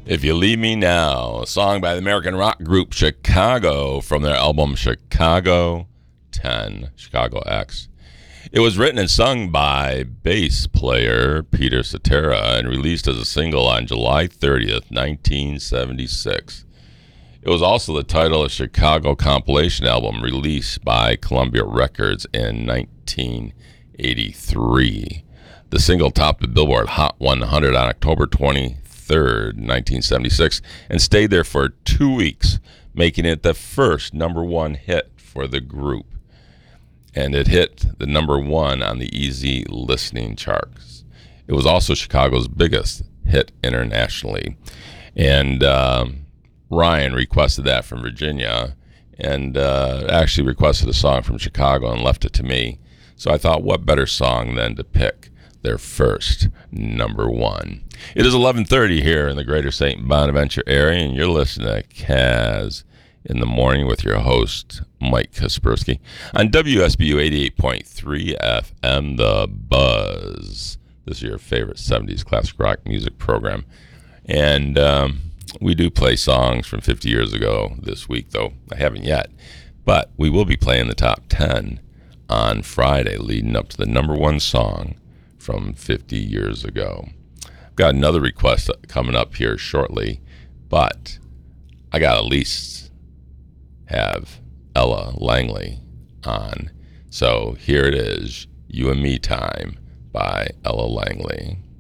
If You Leave Me Now, a song by the American rock group Chicago from their album Chicago 10, Chicago X. It was written and sung by bass player Peter Cetera and released as a single on July 30th, 1976. It was also the title of a Chicago compilation album released by Columbia Records in 1983. The single topped the Billboard Hot 100 on October 23rd, 1976, and stayed there for 2 weeks, making it the first number one hit for the group. And it hit the number one on the Easy Listening charts. It was also Chicago's biggest hit internationally. And Ryan requested that from Virginia and actually requested a song from Chicago and left it to me. So I thought, what better song than to pick their first number one. It is 11:30 here in the greater St. Bonaventure area, and you're listening to Kaz in the Morning with your host, Mike Kaspersky, on WSBU 88.3 FM, The Buzz. This is your favorite 70s classic rock music program. And we do play songs from 50 years ago this week, though I haven't yet. But we will be playing the top 10 on Friday, leading up to the number one song from 50 years ago. I've got another request coming up here shortly, but I got at least have Ella Langley on. So here it is, You and Me Time by Ella Langley.